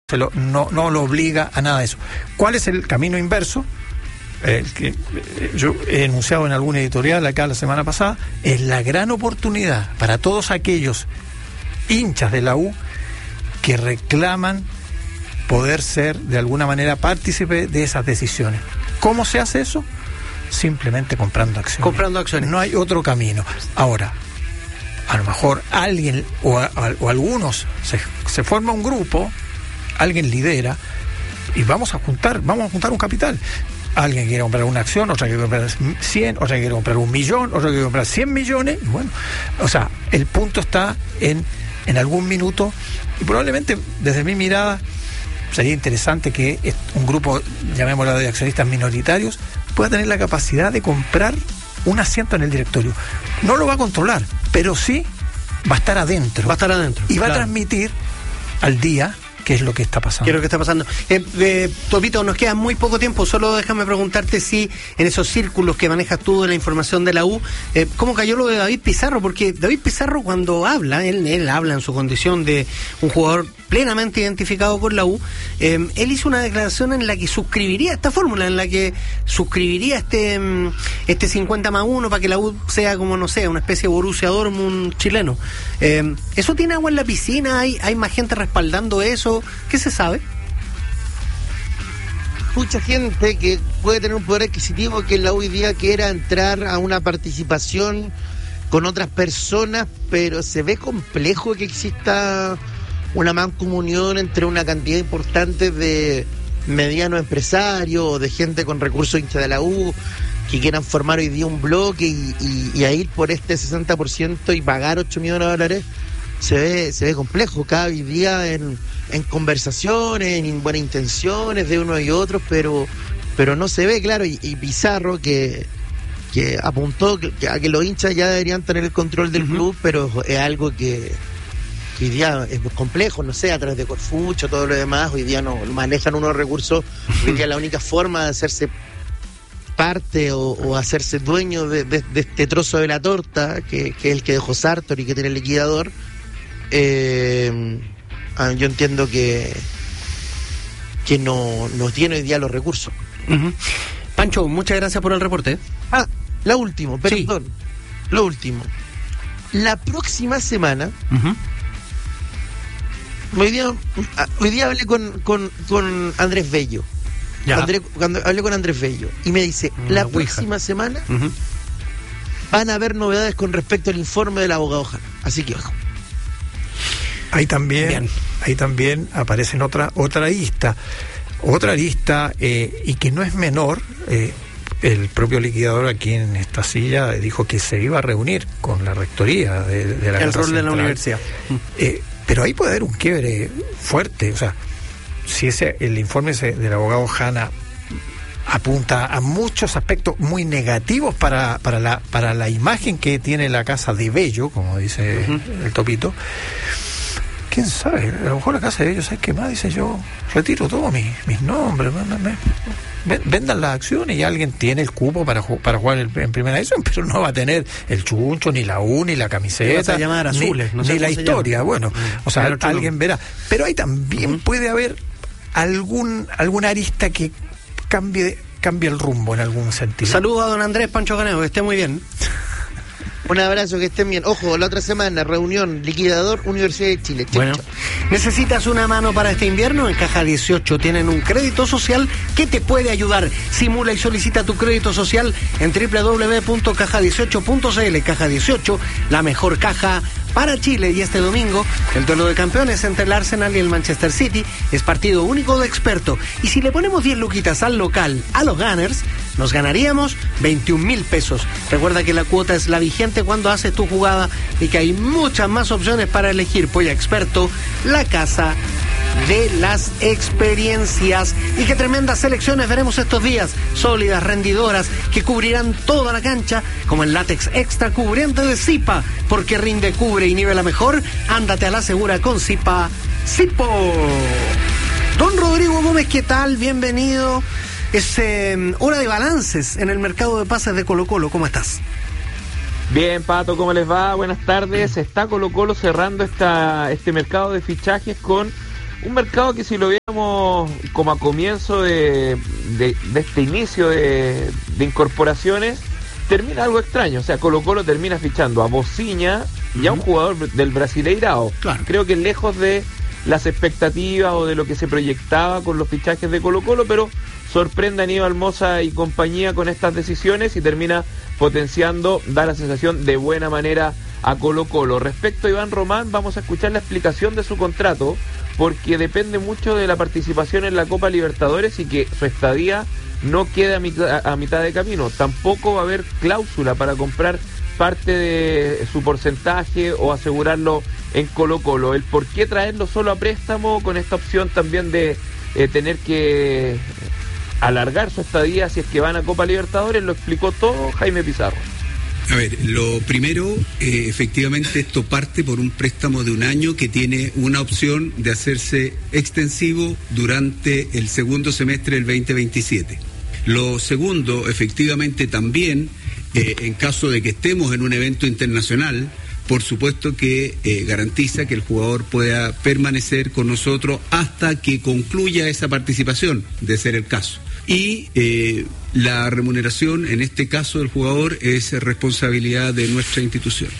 no lo obliga a nada de eso. ¿Cuál es el camino inverso? El que yo he enunciado en alguna editorial acá la semana pasada, es la gran oportunidad para todos aquellos hinchas de la U que reclaman poder ser de alguna manera partícipe de esas decisiones. ¿Cómo se hace eso? Simplemente comprando acciones. No hay otro camino. Ahora, a lo mejor alguien o algunos se forma un grupo, alguien lidera y vamos a juntar un capital. Alguien quiere comprar una acción, otra quiere comprar 100, otra quiere comprar 1 millón, otra quiere comprar 100 millones. Y bueno, o sea, el punto está en algún minuto, y probablemente desde mi mirada sería interesante que un grupo, llamémoslo de accionistas minoritarios, pueda tener la capacidad de comprar un asiento en el directorio. No lo va a controlar, pero sí va a estar adentro. Y va a transmitir al día qué es lo que está pasando. Topito, nos queda muy poco tiempo, solo déjame preguntarte si en esos círculos que manejas tú de la información de la U, ¿cómo cayó lo de David Pizarro? Porque David Pizarro, cuando habla, él habla en su condición de un jugador plenamente identificado con la U, él hizo una declaración en la que suscribiría esta fórmula, en la que suscribiría este 50+1 para que la U sea como, no sé, una especie de Borussia Dortmund chileno. ¿Eso tiene agua en la piscina? ¿Hay más gente respaldando eso? ¿Qué se sabe? Mucha gente que puede tener un poder adquisitivo que en la U hoy día quiera entrar a una participación con otras personas, pero se ve complejo que exista una mancomunión entre una cantidad importante de medianos empresarios o de gente con recursos hinchas de la U que quieran formar hoy día un bloque y a ir por este 60% y pagar $8 millones. Se ve complejo cada día en conversaciones, en buenas intenciones de uno y otros, pero no se ve claro. Y Pizarro que apuntó a que los hinchas ya deberían tener el control del club, pero es algo que hoy día es complejo, no sé, a través de Corfucho, todo lo demás, hoy día no manejan unos recursos. Hoy día la única forma de hacerse parte o hacerse dueño de este trozo de la torta, que es el que dejó Sartor y que tiene el liquidador, yo entiendo que no tiene hoy día los recursos. Pancho, muchas gracias por el reporte. Lo último. La próxima semana, hoy día hablé con Andrés Bello. Cuando hablé con Andrés Bello y me dice, la próxima semana van a haber novedades con respecto al informe del abogado Jara. Así que ojo. Ahí también aparecen otra arista, y que no es menor. El propio liquidador aquí en esta silla dijo que se iba a reunir con la rectoría de la el rol de la universidad. Pero ahí puede haber un quiebre fuerte. O sea, si el informe del abogado Jana apunta a muchos aspectos muy negativos para la imagen que tiene la casa de Bello, como dice el Topito, quién sabe, a lo mejor la casa de Bello, ¿sabes qué más? Dice, yo retiro todos mis nombres, vendan las acciones y alguien tiene el cupo para jugar en primera división, pero no va a tener el chuncho, ni la U, ni la camiseta, ni la historia. Bueno, o sea, alguien verá. Pero ahí también puede haber alguna arista que cambie el rumbo en algún sentido. Saludos a don Andrés Pancho Caneo, que esté muy bien. Un abrazo, que estén bien. Ojo, la otra semana, reunión, liquidador, Universidad de Chile. Bueno, ¿necesitas una mano para este invierno? En Caja 18 tienen un crédito social que te puede ayudar. Simula y solicita tu crédito social en www.caja18.cl. Caja 18, la mejor caja para Chile. Y este domingo, el duelo de campeones entre el Arsenal y el Manchester City es partido único de experto. Y si le ponemos 10 luquitas al local, a los Gunners, nos ganaríamos 21,000 pesos. Recuerda que la cuota es la vigente cuando haces tu jugada y que hay muchas más opciones para elegir. Polla Experto, la casa de las experiencias. Y qué tremendas selecciones veremos estos días, sólidas, rendidoras, que cubrirán toda la cancha, como el látex extra cubriente de Zipa, porque rinde, cubre y nivela mejor. Ándate a la segura con Zipa. Zipo. Don Rodrigo Gómez, ¿qué tal? Bienvenido. Es hora de balances en el mercado de pases de Colo-Colo. ¿Cómo estás? Bien, Pato, ¿cómo les va? Buenas tardes. Está Colo-Colo cerrando este mercado de fichajes con un mercado que, si lo como a comienzo de este inicio de incorporaciones, termina algo extraño. O sea, Colo-Colo termina fichando a Bociña y a un jugador del Brasileirao. Claro. Creo que lejos de las expectativas o de lo que se proyectaba con los fichajes de Colo-Colo, pero sorprende a Aníbal Mosa y compañía con estas decisiones y termina potenciando, da la sensación de buena manera a Colo-Colo. Respecto a Iván Román, vamos a escuchar la explicación de su contrato, porque depende mucho de la participación en la Copa Libertadores y que su estadía no quede a mitad de camino. Tampoco va a haber cláusula para comprar parte de su porcentaje o asegurarlo en Colo-Colo. El por qué traerlo solo a préstamo, con esta opción también de tener que alargar su estadía si es que van a Copa Libertadores, lo explicó todo Jaime Pizarro. A ver, lo primero, efectivamente esto parte por un préstamo de 1 año que tiene una opción de hacerse extensivo durante el segundo semestre del 2027. Lo segundo, efectivamente también, en caso de que estemos en un evento internacional, por supuesto que garantiza que el jugador pueda permanecer con nosotros hasta que concluya esa participación, de ser el caso. Y la remuneración, en este caso del jugador, es responsabilidad de nuestra institución.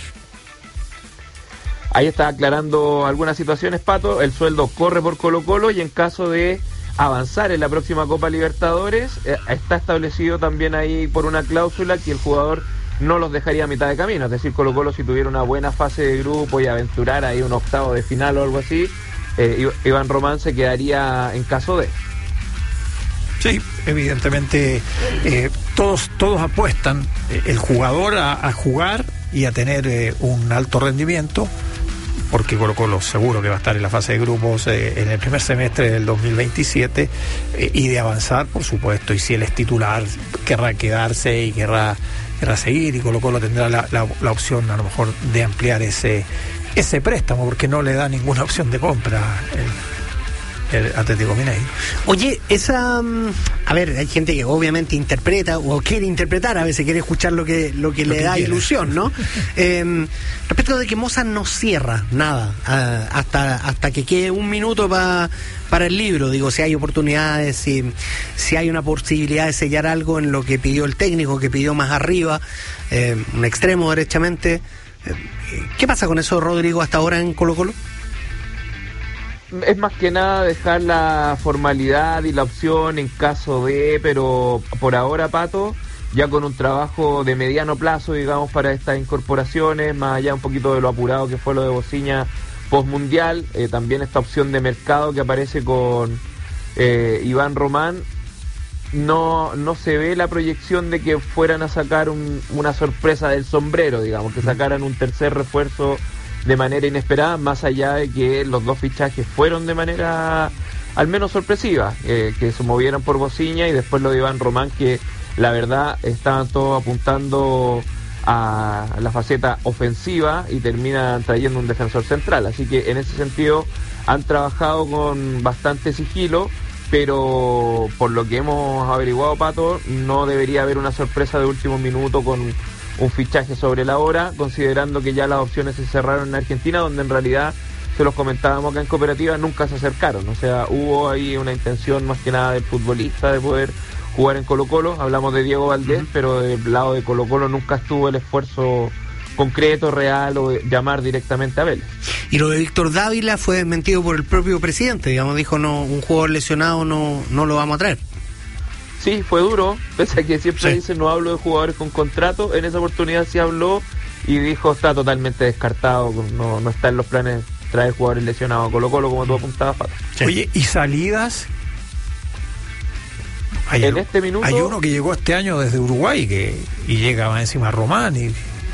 Ahí está aclarando algunas situaciones, Pato. El sueldo corre por Colo-Colo y en caso de avanzar en la próxima Copa Libertadores, está establecido también ahí por una cláusula que el jugador no los dejaría a mitad de camino. Es decir, Colo-Colo, si tuviera una buena fase de grupo y aventurar ahí un octavo de final o algo así, Iván Román se quedaría en caso de... Sí, evidentemente todos apuestan el jugador a jugar y a tener un alto rendimiento, porque Colo-Colo seguro que va a estar en la fase de grupos en el primer semestre del 2027 y de avanzar, por supuesto, y si él es titular querrá quedarse y querrá seguir, y Colo-Colo tendrá la opción a lo mejor de ampliar ese préstamo, porque no le da ninguna opción de compra el Atlético Mineiro. Oye, a ver, hay gente que obviamente interpreta o quiere interpretar, a veces quiere escuchar lo que le da ilusión, ¿no? Respecto de que Moza no cierra nada hasta que quede un minuto para el libro, digo, si hay oportunidades, si hay una posibilidad de sellar algo en lo que pidió el técnico, que pidió más arriba, un extremo derechamente. ¿Qué pasa con eso, Rodrigo, hasta ahora en Colo-Colo? Es más que nada dejar la formalidad y la opción en caso de, pero por ahora, Pato, ya con un trabajo de mediano plazo, digamos, para estas incorporaciones, más allá un poquito de lo apurado que fue lo de Bociña postmundial, también esta opción de mercado que aparece con Iván Román, no se ve la proyección de que fueran a sacar una sorpresa del sombrero, digamos, que sacaran un tercer refuerzo de manera inesperada, más allá de que los dos fichajes fueron de manera al menos sorpresiva, que se movieran por Bociña, y después lo de Iván Román, que la verdad estaban todos apuntando a la faceta ofensiva y terminan trayendo un defensor central, así que en ese sentido han trabajado con bastante sigilo, pero por lo que hemos averiguado, Pato, no debería haber una sorpresa de último minuto con un fichaje sobre la hora, considerando que ya las opciones se cerraron en Argentina, donde en realidad, se los comentábamos acá en Cooperativa, nunca se acercaron. O sea, hubo ahí una intención más que nada del futbolista de poder jugar en Colo-Colo. Hablamos de Diego Valdés, pero del lado de Colo-Colo nunca estuvo el esfuerzo concreto, real, o llamar directamente a Vélez. Y lo de Víctor Dávila fue desmentido por el propio presidente, digamos, dijo, no, un jugador lesionado no lo vamos a traer. Sí, fue duro, pese a que siempre dicen no hablo de jugadores con contrato. En esa oportunidad sí habló y dijo está totalmente descartado, no está en los planes traer jugadores lesionados a Colo-Colo, como tú apuntabas, Pato. Sí. Oye, ¿y salidas? Este minuto hay uno que llegó este año desde Uruguay y llega más encima Román y...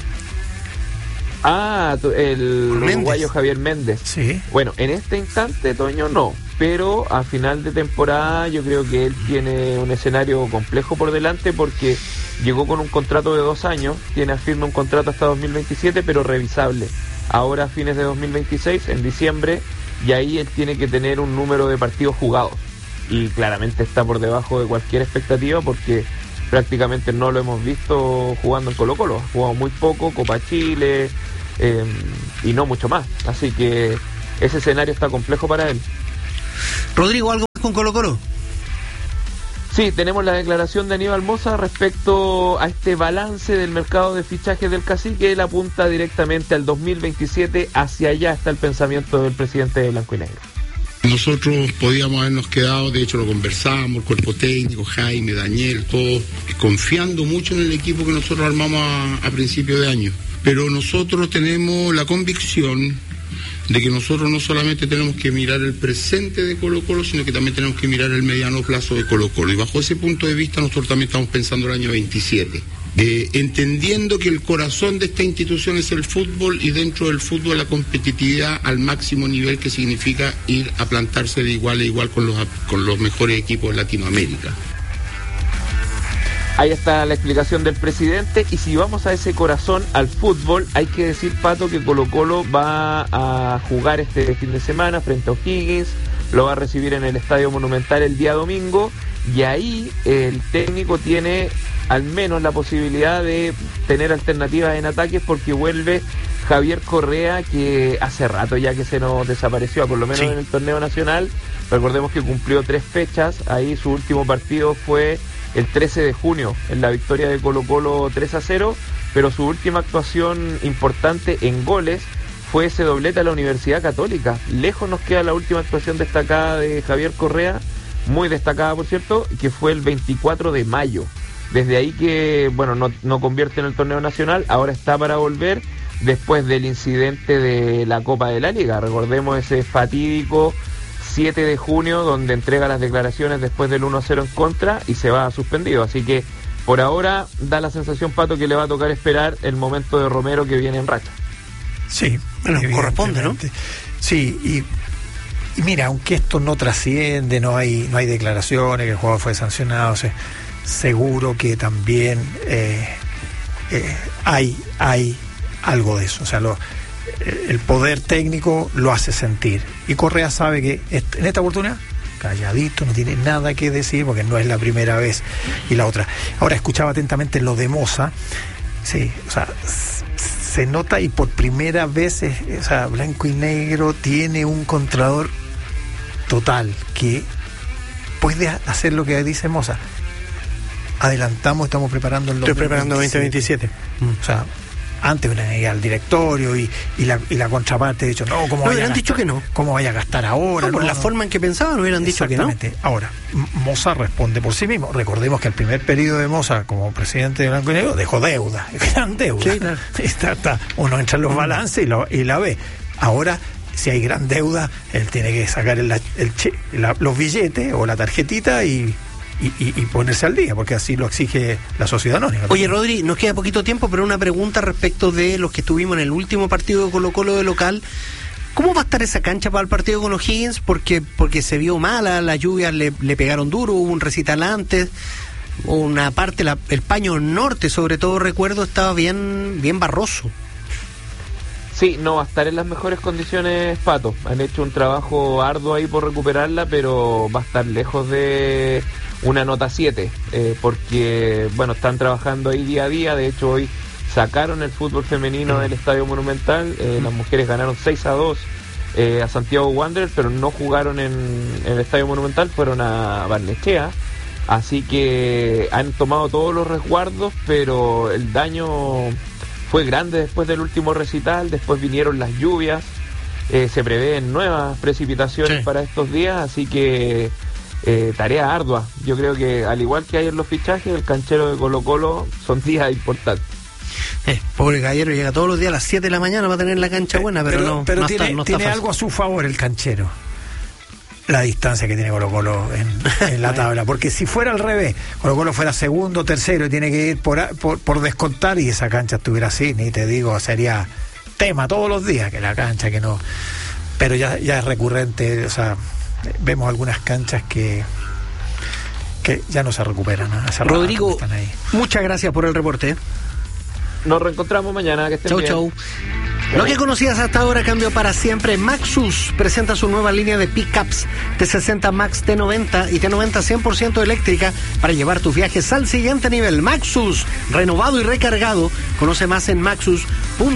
el Méndez. Uruguayo Javier Méndez. Sí. Bueno, en este instante, Toño, no. Pero a final de temporada yo creo que él tiene un escenario complejo por delante, porque llegó con un contrato de 2 años, tiene a firme un contrato hasta 2027, pero revisable. Ahora a fines de 2026, en diciembre, y ahí él tiene que tener un número de partidos jugados. Y claramente está por debajo de cualquier expectativa, porque prácticamente no lo hemos visto jugando en Colo-Colo. Ha jugado muy poco, Copa Chile, y no mucho más. Así que ese escenario está complejo para él. Rodrigo, ¿algo más con Colo-Colo? Sí, tenemos la declaración de Aníbal Mosa respecto a este balance del mercado de fichajes del Cacique. Él apunta directamente al 2027, hacia allá está el pensamiento del presidente de Blanco y Negro. Nosotros podíamos habernos quedado, de hecho lo conversamos, el cuerpo técnico, Jaime, Daniel, todos, confiando mucho en el equipo que nosotros armamos a principio de año. Pero nosotros tenemos la convicción de que nosotros no solamente tenemos que mirar el presente de Colo-Colo, sino que también tenemos que mirar el mediano plazo de Colo-Colo. Y bajo ese punto de vista nosotros también estamos pensando el año 27. Entendiendo que el corazón de esta institución es el fútbol y dentro del fútbol la competitividad al máximo nivel, que significa ir a plantarse de igual a igual con los mejores equipos de Latinoamérica. Ahí está la explicación del presidente. Y si vamos a ese corazón, al fútbol, hay que decir, Pato, que Colo-Colo va a jugar este fin de semana frente a O'Higgins, lo va a recibir en el Estadio Monumental el día domingo, y ahí el técnico tiene al menos la posibilidad de tener alternativas en ataques, porque vuelve Javier Correa, que hace rato ya que se nos desapareció, por lo menos en el torneo nacional. Recordemos que cumplió 3 fechas, ahí su último partido fue el 13 de junio, en la victoria de Colo-Colo 3-0, pero su última actuación importante en goles fue ese doblete a la Universidad Católica. Lejos nos queda la última actuación destacada de Javier Correa, muy destacada por cierto, que fue el 24 de mayo. Desde ahí que, bueno, no convierte en el torneo nacional, ahora está para volver después del incidente de la Copa de la Liga. Recordemos ese fatídico 7 de junio, donde entrega las declaraciones después del 1-0 en contra y se va suspendido. Así que por ahora da la sensación, Pato, que le va a tocar esperar el momento de Romero, que viene en racha. Sí, bueno, corresponde, ¿no? Sí, y mira, aunque esto no trasciende, no hay declaraciones, que el jugador fue sancionado, seguro que también hay algo de eso. O sea, el poder técnico lo hace sentir. Y Correa sabe que en esta oportunidad, calladito, no tiene nada que decir, porque no es la primera vez. Y la otra. Ahora, escuchaba atentamente lo de Mosa. Sí, o sea, se nota, y por primera vez, o sea, Blanco y Negro tiene un controlador total que puede hacer lo que dice Mosa. Adelantamos, estamos preparando el 2027. O sea, antes venía al directorio y la contraparte ha dicho, no, ¿cómo hubieran dicho que no? ¿Cómo vaya a gastar ahora? No, por la forma en que pensaban, hubieran dicho que no. Ahora, Mosa responde por sí mismo. Recordemos que el primer periodo de Mosa como presidente de Blanco y Negro dejó deuda, gran deuda. Sí, claro. Uno entra en los balances y la ve. Ahora, si hay gran deuda, él tiene que sacar los billetes o la tarjetita y ponerse al día, porque así lo exige la sociedad anónima. Oye, Rodri, nos queda poquito tiempo, pero una pregunta respecto de los que estuvimos en el último partido de Colo-Colo de local. ¿Cómo va a estar esa cancha para el partido con O'Higgins? Porque se vio mala, las lluvias le pegaron duro, hubo un recital antes, una parte, el paño norte sobre todo, recuerdo, estaba bien barroso. Sí, no va a estar en las mejores condiciones, Pato. Han hecho un trabajo arduo ahí por recuperarla, pero va a estar lejos de una nota 7, porque, bueno, están trabajando ahí día a día. De hecho, hoy sacaron el fútbol femenino del Estadio Monumental. Las mujeres ganaron 6-2 a Santiago Wanderers, pero no jugaron en el Estadio Monumental, fueron a Barnechea. Así que han tomado todos los resguardos, pero el daño fue grande después del último recital. Después vinieron las lluvias, se prevén nuevas precipitaciones para estos días, así que tarea ardua. Yo creo que, al igual que ayer los fichajes, el canchero de Colo-Colo son días importantes. Pobre Gallero, llega todos los días a las 7 de la mañana para tener la cancha buena, pero tiene algo a su favor el canchero: la distancia que tiene Colo-Colo en la tabla, porque si fuera al revés, Colo-Colo fuera segundo, tercero y tiene que ir por descontar, y esa cancha estuviera así, ni te digo, sería tema todos los días, que la cancha que no, pero ya es recurrente. O sea, vemos algunas canchas que ya no se recuperan, ¿no? Rodrigo, muchas gracias por el reporte. Nos reencontramos mañana, que estén bien. Chau. Lo que conocías hasta ahora cambió para siempre. Maxus presenta su nueva línea de pickups T60 Max, T90 y T90 100% eléctrica para llevar tus viajes al siguiente nivel. Maxus, renovado y recargado. Conoce más en maxus.cl.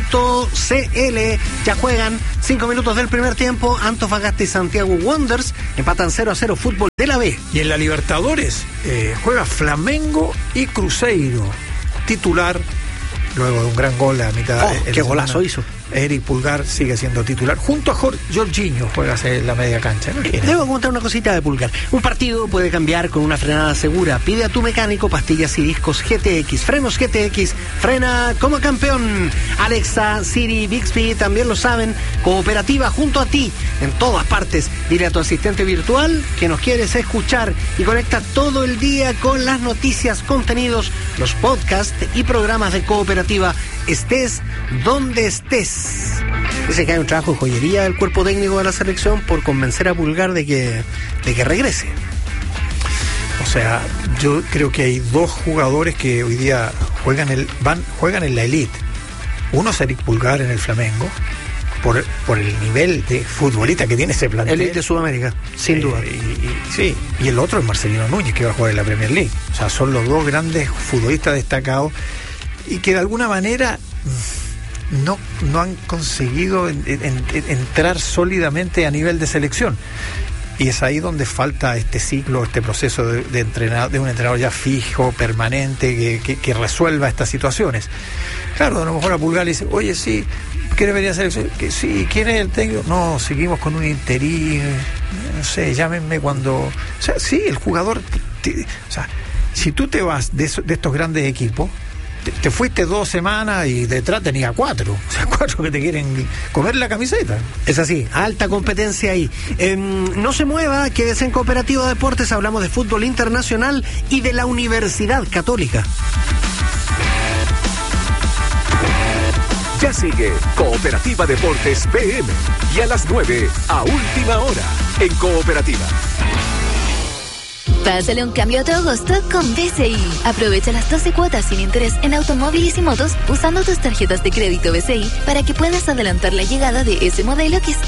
Ya juegan 5 minutos del primer tiempo. Antofagasta y Santiago Wanderers empatan 0-0 fútbol de la B. Y en la Libertadores juega Flamengo y Cruzeiro. Titular, luego de un gran gol a mitad. ¡Qué golazo hizo! Eric Pulgar sigue siendo titular. Junto a Jorginho juega en la media cancha, ¿no? Debo contar una cosita de Pulgar. Un partido puede cambiar con una frenada segura. Pide a tu mecánico pastillas y discos GTX. Frenos GTX. Frena como campeón. Alexa, Siri, Bixby también lo saben. Cooperativa junto a ti en todas partes. Dile a tu asistente virtual que nos quieres escuchar y conecta todo el día con las noticias, contenidos, los podcasts y programas de Cooperativa. Estés donde estés. Dice que hay un trabajo de joyería del cuerpo técnico de la selección por convencer a Pulgar de que regrese. O sea, yo creo que hay dos jugadores que hoy día juegan en la elite. Uno es Eric Pulgar en el Flamengo, por el nivel de futbolista que tiene ese plantel. Elite de Sudamérica, sin duda. Y el otro es Marcelino Núñez, que va a jugar en la Premier League. O sea, son los dos grandes futbolistas destacados y que de alguna manera no han conseguido entrar sólidamente a nivel de selección. Y es ahí donde falta este ciclo, este proceso de un entrenador ya fijo, permanente, que resuelva estas situaciones. Claro, a lo mejor a Pulgar le dice, oye, sí, ¿quieres venir a selección? Que sí, ¿quién es el técnico? No, seguimos con un interín, no sé, llámenme cuando... O sea, sí, el jugador... o sea, si tú te vas de estos grandes equipos, te fuiste 2 semanas y detrás tenía 4. O sea, 4 que te quieren comer la camiseta. Es así, alta competencia ahí. No se mueva, quédese en Cooperativa Deportes. Hablamos de fútbol internacional y de la Universidad Católica. Ya sigue Cooperativa Deportes PM. Y a las 9, a última hora, en Cooperativa. Pásale un cambio a tu agosto con BCI. Aprovecha las 12 cuotas sin interés en automóviles y motos usando tus tarjetas de crédito BCI para que puedas adelantar la llegada de ese modelo que es